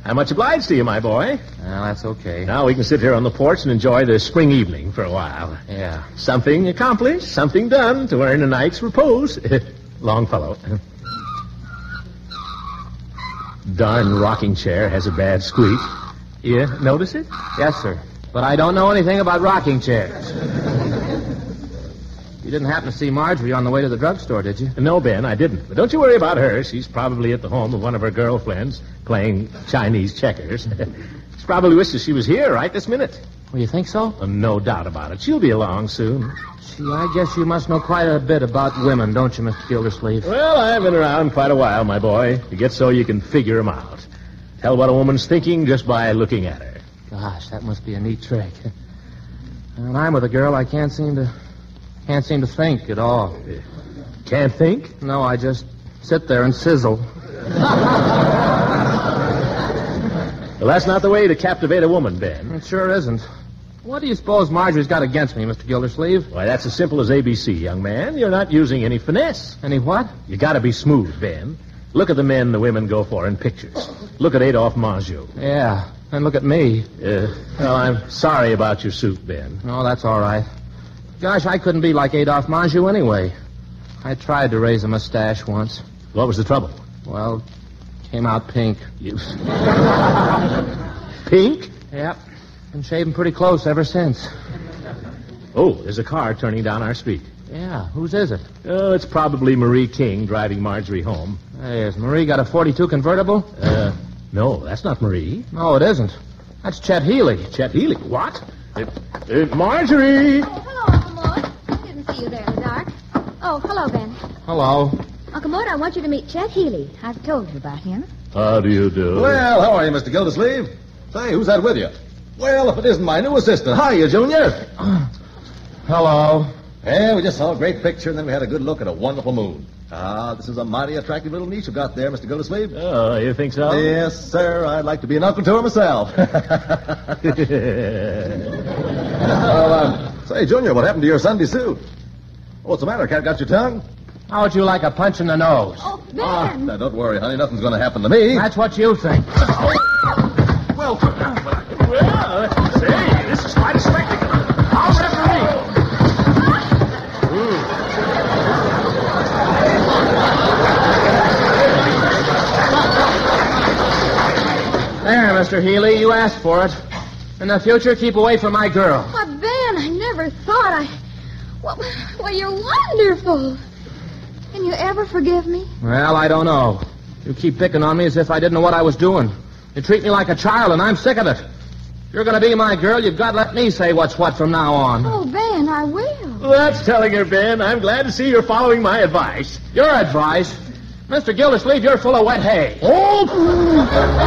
I'm much obliged to you, my boy. Well, that's okay. Now we can sit here on the porch and enjoy the spring evening for a while. Yeah. Something accomplished, something done to earn a night's repose. Longfellow. Darn rocking chair has a bad squeak. You notice it? Yes, sir. But I don't know anything about rocking chairs. You didn't happen to see Marjorie on the way to the drugstore, did you? No, Ben, I didn't. But don't you worry about her. She's probably at the home of one of her girlfriends playing Chinese checkers. She probably wishes she was here right this minute. Well, you think so? No doubt about it. She'll be along soon. Gee, I guess you must know quite a bit about women, don't you, Mr. Gildersleeve? Well, I've been around quite a while, my boy. You get so you can figure them out. Tell what a woman's thinking just by looking at her. Gosh, that must be a neat trick. When I'm with a girl, I can't seem to think at all. Can't think? No, I just sit there and sizzle. Well, that's not the way to captivate a woman, Ben. It sure isn't. What do you suppose Marjorie's got against me, Mr. Gildersleeve? Why, that's as simple as ABC, young man. You're not using any finesse. Any what? You gotta be smooth, Ben. Look at the men the women go for in pictures. Look at Adolphe Menjou. Yeah, and look at me. Well, I'm sorry about your suit, Ben. Oh, that's all right. Gosh, I couldn't be like Adolphe Menjou anyway. I tried to raise a mustache once. What was the trouble? Well, came out pink. Pink? Yep. Been shaving pretty close ever since. Oh, there's a car turning down our street. Yeah, whose is it? Oh, it's probably Marie King driving Marjorie home. Hey, has Marie got a 42 convertible? No, that's not Marie. No, it isn't. That's Chet Healy. Chet Healy? What? Marjorie! Oh, hello, Uncle Mort. I didn't see you there in the dark. Oh, hello, Ben. Hello. Uncle Mort, I want you to meet Chet Healy. I've told you about him. How do you do? Well, how are you, Mr. Gildersleeve? Say, who's that with you? Well, if it isn't my new assistant. Hiya, Junior. Hello. Yeah, we just saw a great picture, and then we had a good look at a wonderful moon. This is a mighty attractive little niece you've got there, Mr. Gildersleeve. Oh, you think so? Yes, sir. I'd like to be an uncle to her myself. Say, Junior, what happened to your Sunday suit? What's the matter? Cat got your tongue? How would you like a punch in the nose? Oh, Ben! Now, don't worry, honey. Nothing's going to happen to me. That's what you think. Well, say, this is quite a spectacle. I'll referee. There, Mr. Healy, you asked for it. In the future, keep away from my girl. Why, Ben, I never thought Well, you're wonderful. Can you ever forgive me? Well, I don't know. You keep picking on me as if I didn't know what I was doing. You treat me like a child, and I'm sick of it. If you're going to be my girl, you've got to let me say what's what from now on. Oh, Ben, I will. Well, that's telling her, Ben. I'm glad to see you're following my advice. Your advice? Mr. Gildersleeve, you're full of wet hay. Oh!